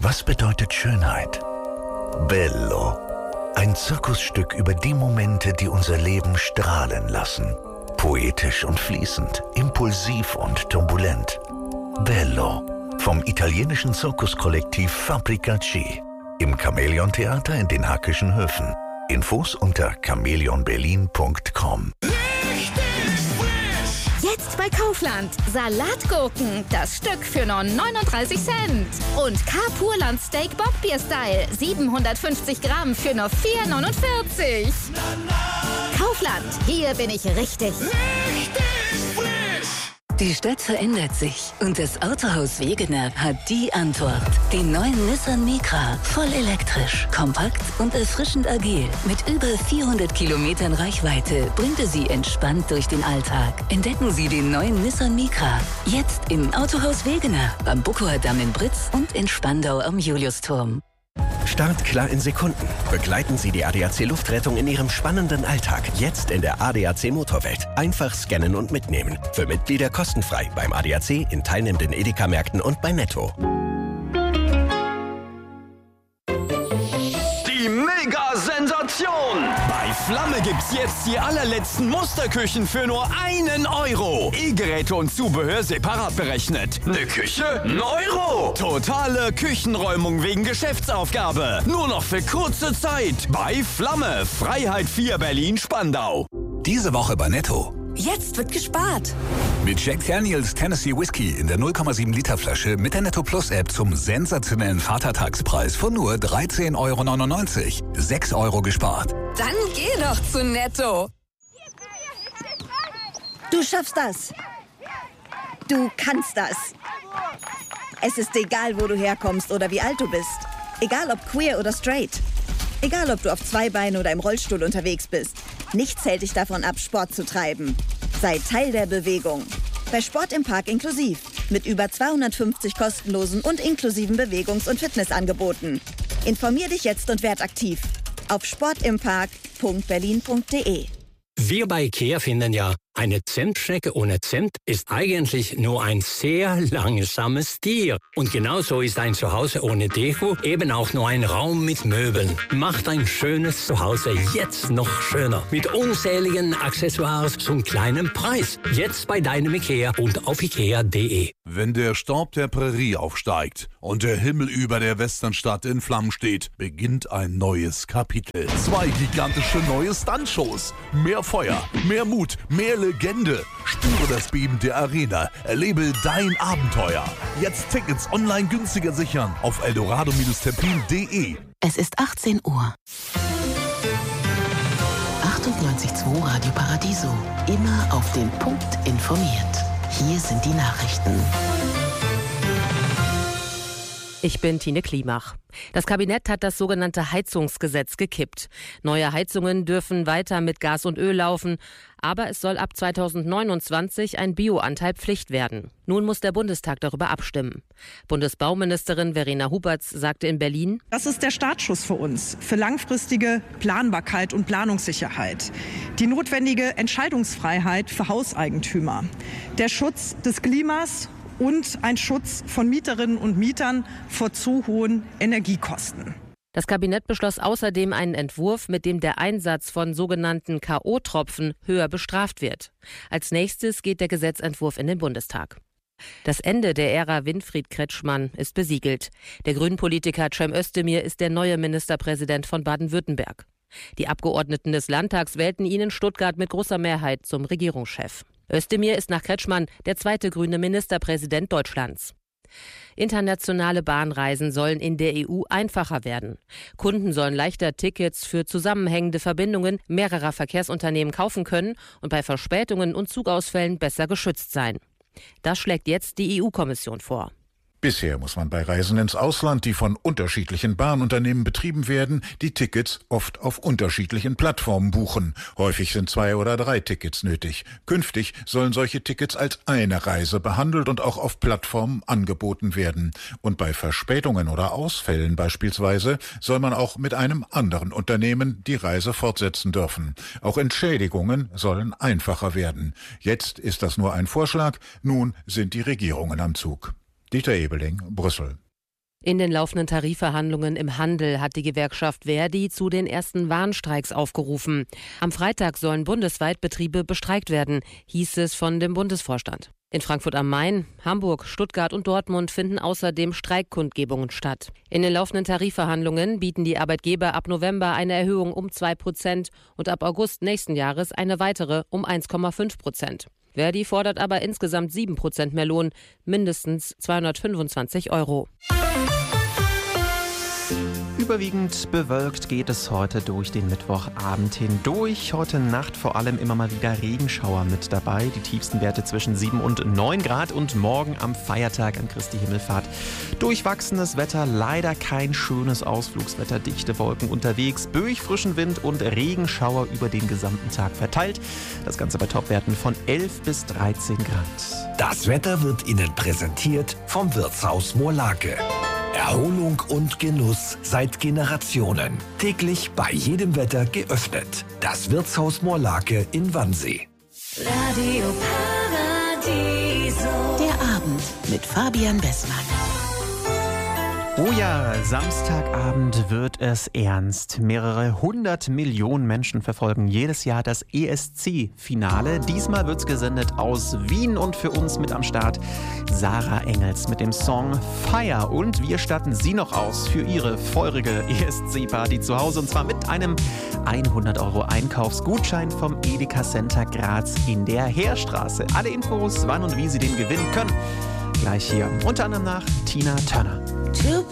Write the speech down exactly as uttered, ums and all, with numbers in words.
Was bedeutet Schönheit? Bello. Ein Zirkusstück über die Momente, die unser Leben strahlen lassen. Poetisch und fließend, impulsiv und turbulent. Bello. Vom italienischen Zirkuskollektiv Fabrica-C. Im Chamäleon-Theater in den Hackischen Höfen. Infos unter chamäleon berlin punkt com. Jetzt bei Kaufland. Salatgurken. Das Stück für nur neununddreißig Cent. Und K-Purland Steak Bockbier-Style. siebenhundertfünfzig Gramm für nur vier neunundvierzig. Kaufland. Hier bin ich richtig. Richtig frisch. Die Stadt verändert sich und das Autohaus Wegener hat die Antwort. Den neuen Nissan Micra. Voll elektrisch, kompakt und erfrischend agil. Mit über vierhundert Kilometern Reichweite bringt er Sie entspannt durch den Alltag. Entdecken Sie den neuen Nissan Micra. Jetzt im Autohaus Wegener. Am Buckower Damm in Britz und in Spandau am Juliusturm. Start klar in Sekunden. Begleiten Sie die A D A C Luftrettung in Ihrem spannenden Alltag. Jetzt in der A D A C Motorwelt. Einfach scannen und mitnehmen. Für Mitglieder kostenfrei beim A D A C, in teilnehmenden Edeka-Märkten und bei Netto. Die Mega-Sensation! Bei Flamme gibt's jetzt die allerletzten Musterküchen für nur einen Euro. E-Geräte und Zubehör separat berechnet. Ne Küche? Ein Euro! Totale Küchenräumung wegen Geschäftsaufgabe. Nur noch für kurze Zeit. Bei Flamme. Freiheit vier Berlin-Spandau. Diese Woche bei Netto. Jetzt wird gespart. Mit Jack Daniels Tennessee Whiskey in der null Komma sieben Liter Flasche mit der Netto Plus App zum sensationellen Vatertagspreis von nur dreizehn Euro neunundneunzig. sechs Euro gespart. Dann geh doch zu Netto. Du schaffst das. Du kannst das. Es ist egal, wo du herkommst oder wie alt du bist. Egal ob queer oder straight. Egal ob du auf zwei Beinen oder im Rollstuhl unterwegs bist. Nichts hält dich davon ab, Sport zu treiben. Sei Teil der Bewegung. Bei Sport im Park inklusiv. Mit über zweihundertfünfzig kostenlosen und inklusiven Bewegungs- und Fitnessangeboten. Informier dich jetzt und werd aktiv. Auf sportimpark punkt berlin punkt de. Wir bei IKEA finden ja, eine Zentschnecke ohne Zimt ist eigentlich nur ein sehr langsames Tier. Und genauso ist ein Zuhause ohne Deko eben auch nur ein Raum mit Möbeln. Macht ein schönes Zuhause jetzt noch schöner. Mit unzähligen Accessoires zum kleinen Preis. Jetzt bei deinem IKEA und auf ikea punkt de. Wenn der Staub der Prärie aufsteigt und der Himmel über der Westernstadt in Flammen steht, beginnt ein neues Kapitel. Zwei gigantische neue Stuntshows. Mehr Feuer, mehr Mut, mehr Legende. Spüre das Beben der Arena. Erlebe dein Abenteuer. Jetzt Tickets online günstiger sichern auf eldorado Terpin punkt de. Es ist achtzehn Uhr. achtundneunzig Komma zwei Radio Paradiso. Immer auf den Punkt informiert. Hier sind die Nachrichten. Ich bin Tine Klimach. Das Kabinett hat das sogenannte Heizungsgesetz gekippt. Neue Heizungen dürfen weiter mit Gas und Öl laufen, aber es soll ab zweitausendneunundzwanzig ein Bioanteil Pflicht werden. Nun muss der Bundestag darüber abstimmen. Bundesbauministerin Verena Huberts sagte in Berlin: Das ist der Startschuss für uns, für langfristige Planbarkeit und Planungssicherheit. Die notwendige Entscheidungsfreiheit für Hauseigentümer. Der Schutz des Klimas und ein Schutz von Mieterinnen und Mietern vor zu hohen Energiekosten. Das Kabinett beschloss außerdem einen Entwurf, mit dem der Einsatz von sogenannten K O-Tropfen höher bestraft wird. Als nächstes geht der Gesetzentwurf in den Bundestag. Das Ende der Ära Winfried Kretschmann ist besiegelt. Der Grünen-Politiker Cem Özdemir ist der neue Ministerpräsident von Baden-Württemberg. Die Abgeordneten des Landtags wählten ihn in Stuttgart mit großer Mehrheit zum Regierungschef. Özdemir ist nach Kretschmann der zweite grüne Ministerpräsident Deutschlands. Internationale Bahnreisen sollen in der E U einfacher werden. Kunden sollen leichter Tickets für zusammenhängende Verbindungen mehrerer Verkehrsunternehmen kaufen können und bei Verspätungen und Zugausfällen besser geschützt sein. Das schlägt jetzt die E U-Kommission vor. Bisher muss man bei Reisen ins Ausland, die von unterschiedlichen Bahnunternehmen betrieben werden, die Tickets oft auf unterschiedlichen Plattformen buchen. Häufig sind zwei oder drei Tickets nötig. Künftig sollen solche Tickets als eine Reise behandelt und auch auf Plattformen angeboten werden. Und bei Verspätungen oder Ausfällen beispielsweise soll man auch mit einem anderen Unternehmen die Reise fortsetzen dürfen. Auch Entschädigungen sollen einfacher werden. Jetzt ist das nur ein Vorschlag, nun sind die Regierungen am Zug. Dieter Ebeling, Brüssel. In den laufenden Tarifverhandlungen im Handel hat die Gewerkschaft Verdi zu den ersten Warnstreiks aufgerufen. Am Freitag sollen bundesweit Betriebe bestreikt werden, hieß es von dem Bundesvorstand. In Frankfurt am Main, Hamburg, Stuttgart und Dortmund finden außerdem Streikkundgebungen statt. In den laufenden Tarifverhandlungen bieten die Arbeitgeber ab November eine Erhöhung um zwei Prozent und ab August nächsten Jahres eine weitere um eins Komma fünf Prozent. Verdi fordert aber insgesamt sieben Prozent mehr Lohn, mindestens zweihundertfünfundzwanzig Euro. Überwiegend bewölkt geht es heute durch den Mittwochabend hindurch. Heute Nacht vor allem immer mal wieder Regenschauer mit dabei. Die tiefsten Werte zwischen sieben und neun Grad und morgen am Feiertag an Christi Himmelfahrt. Durchwachsenes Wetter, leider kein schönes Ausflugswetter, dichte Wolken unterwegs, böig frischen Wind und Regenschauer über den gesamten Tag verteilt. Das Ganze bei Topwerten von elf bis dreizehn Grad. Das Wetter wird Ihnen präsentiert vom Wirtshaus Moorlake. Erholung und Genuss seit Generationen. Täglich bei jedem Wetter geöffnet. Das Wirtshaus Moorlake in Wannsee. Radio Paradiso. Der Abend mit Fabian Bessmann. Oh ja, Samstagabend wird es ernst. Mehrere hundert Millionen Menschen verfolgen jedes Jahr das E S C-Finale. Diesmal wird's gesendet aus Wien und für uns mit am Start Sarah Engels mit dem Song Fire. Und wir statten sie noch aus für ihre feurige E S C-Party zu Hause. Und zwar mit einem hundert Euro Einkaufsgutschein vom Edeka Center Graz in der Heerstraße. Alle Infos, wann und wie Sie den gewinnen können, gleich hier. Unter anderem nach Tina Turner.